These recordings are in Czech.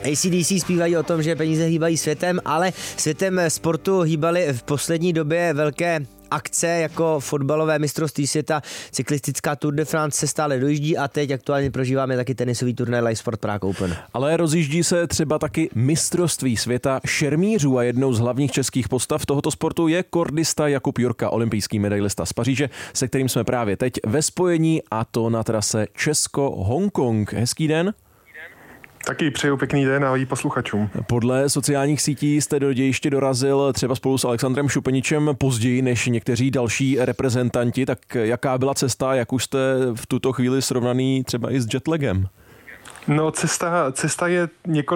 AC/DC zpívají o tom, že peníze hýbají světem, ale světem sportu hýbaly v poslední době velké akce jako fotbalové mistrovství světa, cyklistická Tour de France se stále dojíždí a teď aktuálně prožíváme taky tenisový turnaj Live Sport Prague Open. Ale rozjíždí se třeba taky mistrovství světa šermířů a jednou z hlavních českých postav tohoto sportu je kordista Jakub Jurka, olympijský medailista z Paříže, se kterým jsme právě teď ve spojení, a to na trase Česko-Hongkong. Hezký den. Taky přeju pěkný den a i posluchačům. Podle sociálních sítí jste do dějiště dorazil třeba spolu s Alexandrem Šupeničem později než někteří další reprezentanti. Tak jaká byla cesta, jak už jste v tuto chvíli srovnaný třeba i s jetlagem? No cesta je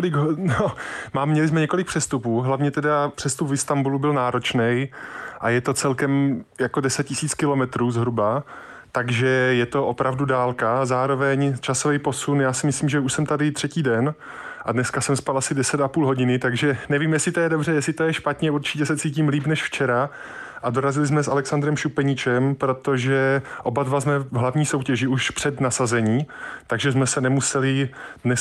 měli jsme několik přestupů, hlavně teda přestup v Istanbulu byl náročný a je to celkem jako 10 000 kilometrů zhruba. Takže je to opravdu dálka, zároveň časový posun, já si myslím, že už jsem tady 3. den a dneska jsem spal asi 10,5 hodiny, takže nevím, jestli to je dobře, jestli to je špatně, určitě se cítím líp než včera. A dorazili jsme s Alexandrem Šupeničem, protože oba dva jsme v hlavní soutěži už před nasazení, takže jsme se nemuseli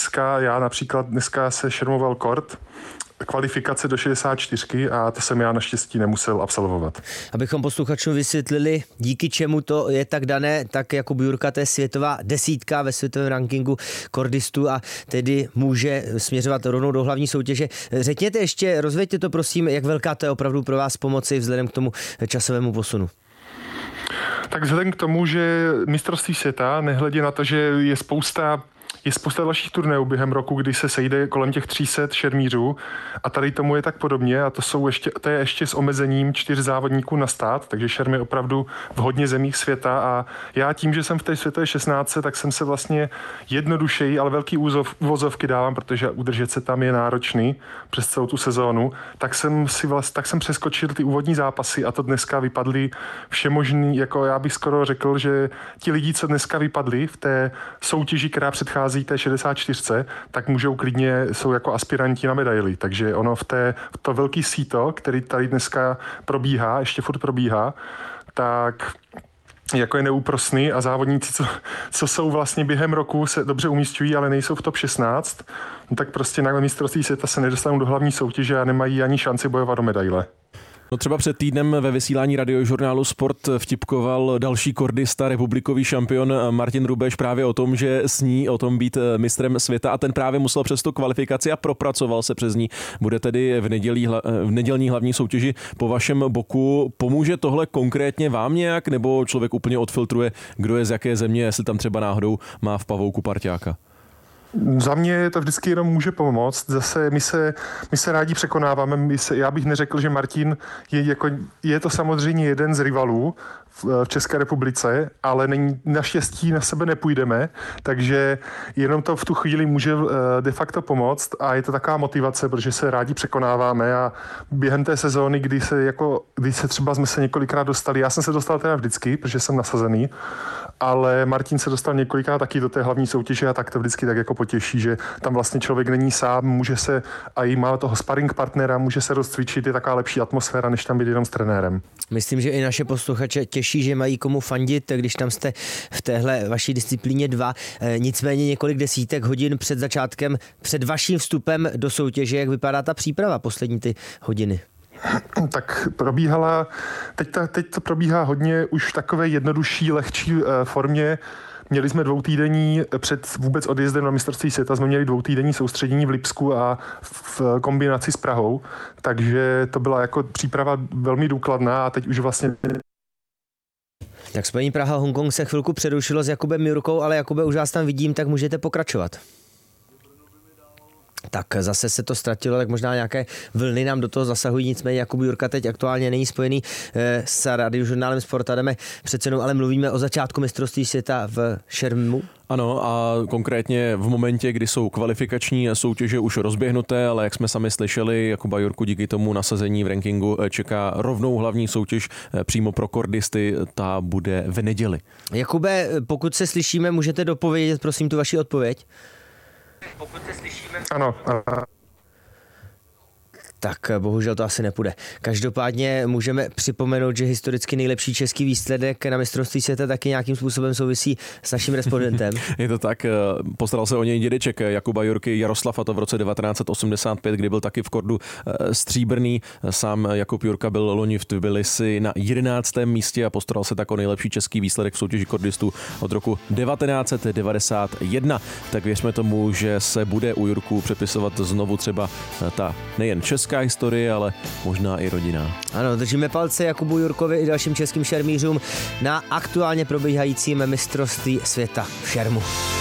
dneska se šermoval kort, kvalifikace do 64 a to jsem já naštěstí nemusel absolvovat. Abychom posluchačům vysvětlili, díky čemu to je tak dané, tak Jakub Jurka, to je světová 10 ve světovém rankingu kordistů a tedy může směřovat rovnou do hlavní soutěže. Řekněte ještě, rozveďte to prosím, jak velká to je opravdu pro vás pomoci vzhledem k tomu časovému posunu. Tak vzhledem k tomu, že mistrovství světa, nehledě na to, že je spousta dalších turnajů během roku, kdy se sejde kolem těch 300 šermířů a tady tomu je tak podobně a to je ještě s omezením 4 závodníků na stát, takže šerm je opravdu v hodně zemích světa a já tím, že jsem v té světové 16, tak jsem se vlastně jednodušeji, ale velký uvozovky dávám, protože udržet se tam je náročný přes celou tu sezónu, tak jsem přeskočil ty úvodní zápasy a to dneska vypadly všemožný, jako já bych skoro řekl, že ti lidi, co dneska vypadli v té soutěži, která předchází té 64, tak jsou jako aspiranti na medaili. Takže ono to velký síto, který tady dneska probíhá, ještě furt probíhá, tak jako je neúprosný a závodníci, co jsou vlastně během roku, se dobře umísťují, ale nejsou v top 16, tak prostě na mistrovství světa se nedostanou do hlavní soutěže a nemají ani šanci bojovat o medaile. No třeba před týdnem ve vysílání radiožurnálu Sport vtipkoval další kordista, republikový šampion Martin Rubeš právě o tom, že sní o tom být mistrem světa a ten právě musel přes tu kvalifikaci a propracoval se přes ní. Bude tedy v nedělní hlavní soutěži po vašem boku. Pomůže tohle konkrétně vám nějak, nebo člověk úplně odfiltruje, kdo je z jaké země, jestli tam třeba náhodou má v pavouku parťáka? Za mě to vždycky jenom může pomoct. Zase my se rádi překonáváme. Já bych neřekl, že Martin je to samozřejmě jeden z rivalů v České republice, ale naštěstí na sebe nepůjdeme, takže jenom to v tu chvíli může de facto pomoct a je to taková motivace, protože se rádi překonáváme a během té sezóny, kdy se třeba jsme se několikrát dostali, já jsem se dostal teda vždycky, protože jsem nasazený, ale Martin se dostal několikrát taky do té hlavní soutěže a tak to vždycky tak jako potěší, že tam vlastně člověk není sám, může se a i má toho sparring partnera, může se rozcvičit, je taková lepší atmosféra, než tam být jenom s trenérem. Myslím, že i naše posluchače těší, že mají komu fandit, když tam jste v téhle vaší disciplíně 2. Nicméně několik desítek hodin před začátkem, před vaším vstupem do soutěže, jak vypadá ta příprava poslední ty hodiny? Tak teď to probíhá hodně už v takové jednodušší, lehčí formě. Měli jsme 2týdenní, před vůbec odjezdem na mistrovství světa jsme měli 2týdenní soustředění v Lipsku a v kombinaci s Prahou, takže to byla jako příprava velmi důkladná a teď už vlastně... Tak spojení Praha-Hongkong se chvilku přerušilo s Jakubem Jurkou, ale Jakube, už vás tam vidím, tak můžete pokračovat. Tak zase se to ztratilo, tak možná nějaké vlny nám do toho zasahují, nicméně Jakub Jurka teď aktuálně není spojený s radiožurnálem Sport a jdeme přece jenom, ale mluvíme o začátku mistrovství světa v šermu. Ano, a konkrétně v momentě, kdy jsou kvalifikační soutěže už rozběhnuté, ale jak jsme sami slyšeli, Jakuba Jurku díky tomu nasazení v rankingu čeká rovnou hlavní soutěž přímo pro kordisty, ta bude v neděli. Jakube, pokud se slyšíme, můžete dopovědět prosím tu vaši odpověď? Ano. tak bohužel to asi nepůjde. Každopádně můžeme připomenout, že historicky nejlepší český výsledek na mistrovství světa taky nějakým způsobem souvisí s naším respondentem. Je to tak, postaral se o něj dědeček Jakuba Jurky Jaroslav, a to v roce 1985, kdy byl taky v kordu stříbrný. Sám Jakub Jurka byl loni v Tbilisi na 11. místě a postaral se tak o nejlepší český výsledek v soutěži kordistů od roku 1991. Tak věřme tomu, že se bude u Jurků přepisovat znovu třeba ta nejen česká historie, ale možná i rodinná. Ano, držíme palce Jakubu Jurkovi i dalším českým šermířům na aktuálně probíhajícím mistrovství světa v šermu.